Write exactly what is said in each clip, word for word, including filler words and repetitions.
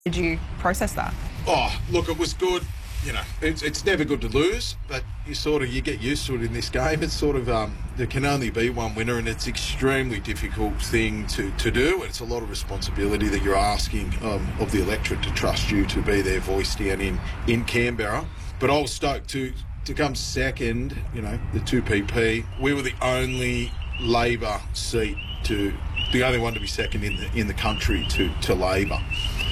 Did you process that? Oh, look, it was good. You know, it's, it's never good to lose, but you sort of, you get used to it in this game. It's sort of, um, there can only be one winner, and it's extremely difficult thing to, to do. It's a lot of responsibility that you're asking um, of the electorate to trust you to be their voice down in, in Canberra. But I was stoked to, to come second, you know, the two P P. We were the only Labor seat to, the only one to be second in the, in the country to, to Labor.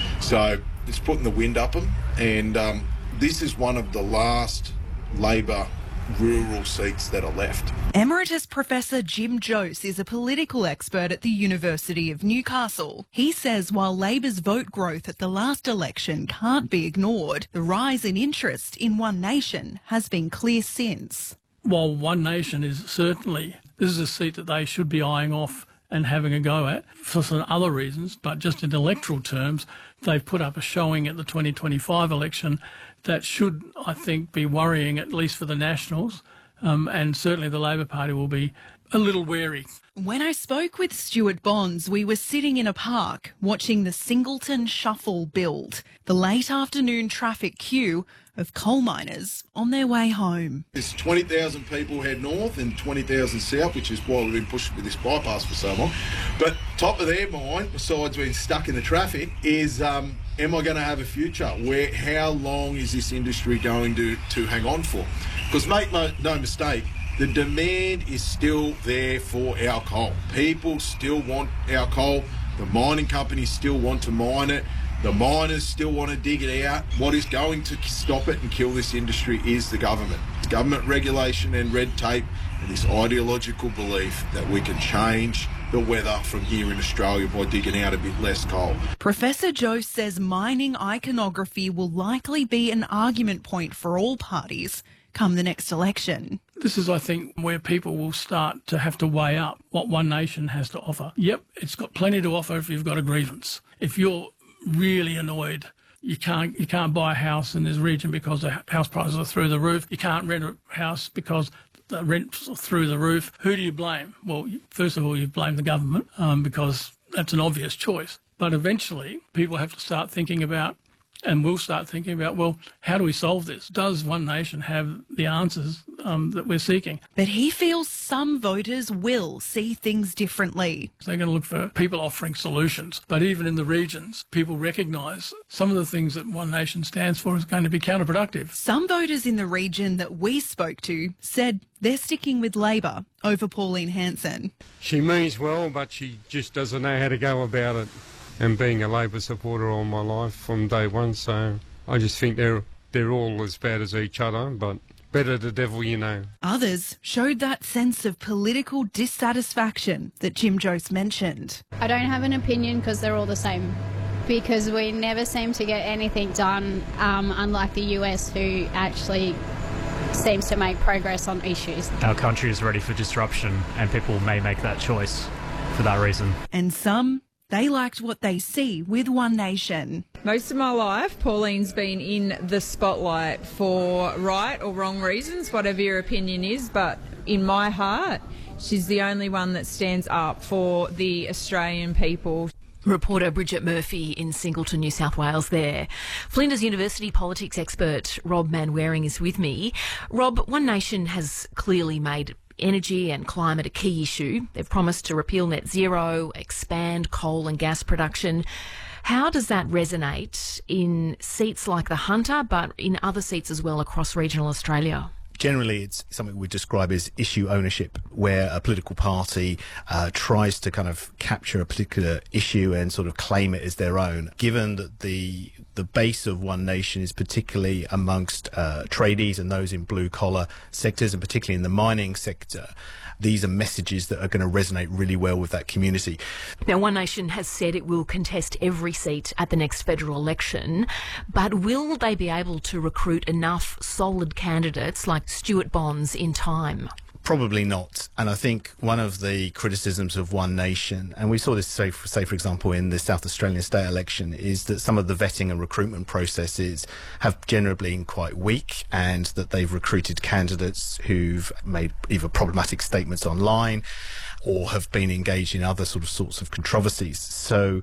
So it's putting the wind up them, and um, this is one of the last Labor rural seats that are left. Emeritus Professor Jim Jose is a political expert at the University of Newcastle. He says while Labor's vote growth at the last election can't be ignored, the rise in interest in One Nation has been clear since. While One Nation is certainly, this is a seat that they should be eyeing off and having a go at for some other reasons, but just in electoral terms, they've put up a showing at the twenty twenty-five election that should, I think, be worrying, at least for the Nationals, um, and certainly the Labor Party will be a little wary. When I spoke with Stuart Bonds, we were sitting in a park watching the Singleton Shuffle build, the late afternoon traffic queue of coal miners on their way home. There's twenty thousand people head north and twenty thousand south, which is why we've been pushing for this bypass for so long. But top of their mind, besides being stuck in the traffic, is um, am I going to have a future? Where, how long is this industry going to, to hang on for? Because make no, no mistake, the demand is still there for our coal. People still want our coal. The mining companies still want to mine it. The miners still want to dig it out. What is going to stop it and kill this industry is the government. It's government regulation and red tape and this ideological belief that we can change the weather from here in Australia by digging out a bit less coal. Professor Jose says mining iconography will likely be an argument point for all parties come the next election. This is, I think, where people will start to have to weigh up what One Nation has to offer. Yep, it's got plenty to offer if you've got a grievance. If you're really annoyed, you can't you can't buy a house in this region because the house prices are through the roof. You can't rent a house because the rent's through the roof. Who do you blame? Well, first of all, you blame the government um, because that's an obvious choice. But eventually, people have to start thinking about, and we'll start thinking about, well, how do we solve this? Does One Nation have the answers um, that we're seeking? But he feels some voters will see things differently. They're going to look for people offering solutions. But even in the regions, people recognise some of the things that One Nation stands for is going to be counterproductive. Some voters in the region that we spoke to said they're sticking with Labor over Pauline Hanson. She means well, but she just doesn't know how to go about it. And being a Labor supporter all my life from day one, so I just think they're they're all as bad as each other, but better the devil you know. Others showed that sense of political dissatisfaction that Jim Jose mentioned. I don't have an opinion because they're all the same, because we never seem to get anything done, um, unlike the U S, who actually seems to make progress on issues. Our country is ready for disruption, and people may make that choice for that reason. And some, they liked what they see with One Nation. Most of my life, Pauline's been in the spotlight for right or wrong reasons, whatever your opinion is, but in my heart, she's the only one that stands up for the Australian people. Reporter Bridget Murphy in Singleton, New South Wales there. Flinders University politics expert Rob Manwaring is with me. Rob, One Nation has clearly made energy and climate a key issue. They've promised to repeal net zero, expand coal and gas production. How does that resonate in seats like the Hunter, but in other seats as well across regional Australia? Generally, it's something we describe as issue ownership, where a political party uh, tries to kind of capture a particular issue and sort of claim it as their own. Given that the the base of One Nation is particularly amongst uh, tradies and those in blue-collar sectors, and particularly in the mining sector, these are messages that are going to resonate really well with that community. Now, One Nation has said it will contest every seat at the next federal election, but will they be able to recruit enough solid candidates like Stuart Bonds in time? Probably not. And I think one of the criticisms of One Nation, and we saw this, say for, say, for example, in the South Australian state election, is that some of the vetting and recruitment processes have generally been quite weak, and that they've recruited candidates who've made either problematic statements online or have been engaged in other sort of sorts of controversies. So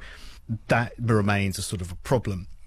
that remains a sort of a problem.